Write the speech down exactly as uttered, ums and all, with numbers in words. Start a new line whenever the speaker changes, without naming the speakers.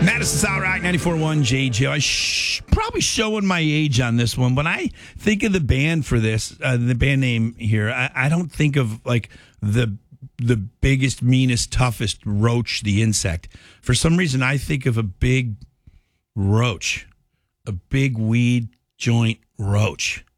Madison Sour Rock ninety-four point one J J. I sh- probably showing my age on this one. When I think of the band for this, uh, the band name here, I, I don't think of like the the biggest, meanest, toughest roach, the insect. For some reason, I think of a big roach, a big weed joint roach.